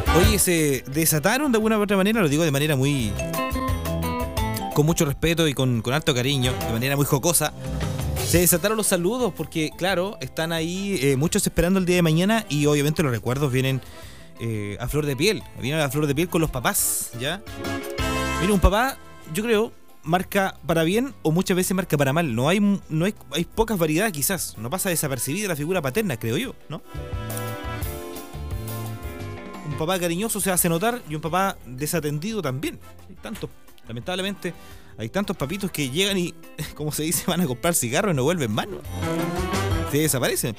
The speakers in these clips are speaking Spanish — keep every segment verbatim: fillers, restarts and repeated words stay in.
Oye, se desataron de alguna u otra manera, lo digo de manera muy... con mucho respeto y con, con alto cariño, de manera muy jocosa. Se desataron los saludos porque, claro, están ahí eh, muchos esperando el día de mañana y obviamente los recuerdos vienen eh, a flor de piel. Vienen a flor de piel con los papás, ¿ya? Mira, un papá, yo creo, marca para bien o muchas veces marca para mal. No hay, no hay, hay pocas variedades quizás. No pasa desapercibida la figura paterna, creo yo, ¿no? Un papá cariñoso se hace notar y un papá desatendido también. Hay tantos, lamentablemente, hay tantos papitos que llegan y, como se dice, van a comprar cigarros y no vuelven más, ¿no? Se desaparecen.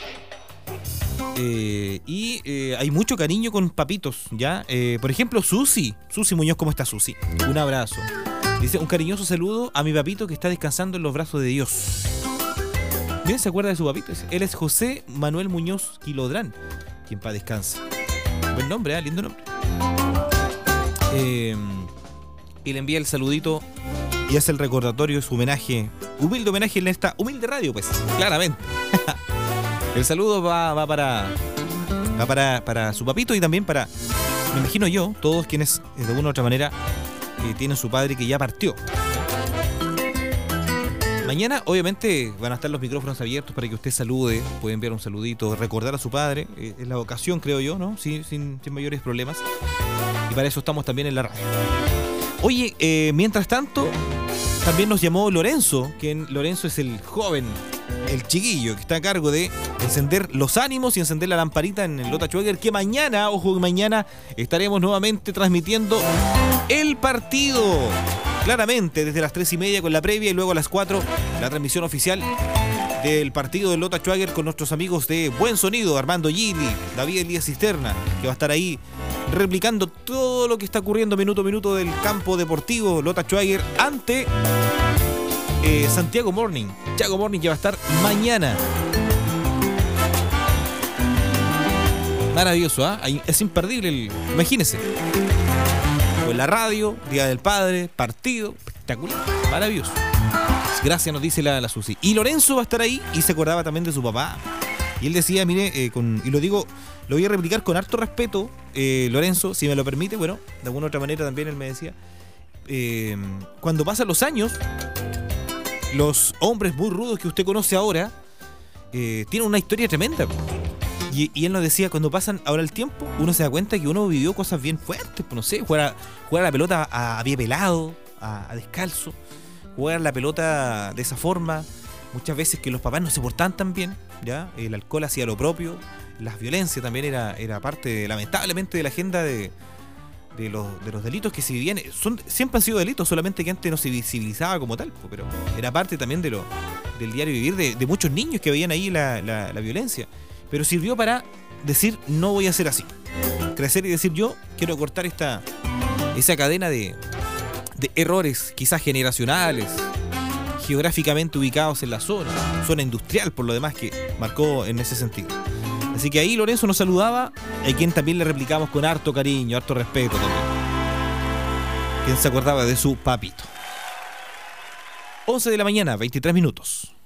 Eh, y eh, hay mucho cariño con papitos, ¿ya? Eh, por ejemplo, Susi. Susi Muñoz, ¿cómo está Susi? Un abrazo. Dice, un cariñoso saludo a mi papito que está descansando en los brazos de Dios. ¿Quién se acuerda de su papito? Él es José Manuel Muñoz Quilodrán, quien para descansa. Buen nombre, ¿eh? Lindo nombre. Eh, y le envía el saludito y hace el recordatorio, su homenaje, humilde homenaje en esta humilde radio, pues, claramente. El saludo va, va para va para, para su papito y también para, me imagino yo, todos quienes de alguna u otra manera eh, tienen su padre que ya partió. Mañana, obviamente, van a estar los micrófonos abiertos para que usted salude, puede enviar un saludito, recordar a su padre, eh, es la ocasión, creo yo, ¿no? Sí, sin, sin mayores problemas. Y para eso estamos también en la radio. Oye, eh, mientras tanto, también nos llamó Lorenzo, quien Lorenzo es el joven, el chiquillo, que está a cargo de encender los ánimos y encender la lamparita en el Lota Schwager, que mañana, ojo, que mañana estaremos nuevamente transmitiendo el partido. Claramente, desde las tres y media con la previa y luego a las cuatro la transmisión oficial del partido del Lota Schwager con nuestros amigos de Buen Sonido, Armando Gili, David Elías Cisterna, que va a estar ahí replicando todo lo que está ocurriendo minuto a minuto del campo deportivo Lota Schwager ante eh, Santiago Morning. Santiago Morning que va a estar mañana. Maravilloso, ¿ah? ¿eh? Es imperdible, el, imagínense. En la radio, Día del Padre, partido, espectacular, maravilloso. Gracias, nos dice la, la Susi. Y Lorenzo va a estar ahí y se acordaba también de su papá. Y él decía, mire, eh, con, y lo digo, lo voy a replicar con harto respeto, eh, Lorenzo, si me lo permite, bueno, de alguna u otra manera también él me decía, eh, cuando pasan los años, los hombres muy rudos que usted conoce ahora, eh, tienen una historia tremenda. Y, y él nos decía, cuando pasan ahora el tiempo, uno se da cuenta que uno vivió cosas bien fuertes, pues no sé, jugar a, jugar a la pelota a, a pie pelado, a, a descalzo, jugar la pelota de esa forma, muchas veces que los papás no se portaban tan bien, ¿ya? El alcohol hacía lo propio, la violencia también era, era parte, lamentablemente, de la agenda de, de, los, de los delitos que se vivían. Son, siempre han sido delitos, solamente que antes no se visibilizaba como tal, pero era parte también de lo, del diario vivir de, de muchos niños que veían ahí la, la, la violencia. Pero sirvió para decir, no voy a ser así. Crecer y decir, yo quiero cortar esta esa cadena de, de errores, quizás generacionales, geográficamente ubicados en la zona, zona industrial por lo demás, que marcó en ese sentido. Así que ahí Lorenzo nos saludaba, a quien también le replicamos con harto cariño, harto respeto también. Quien se acordaba de su papito. once de la mañana, veintitrés minutos.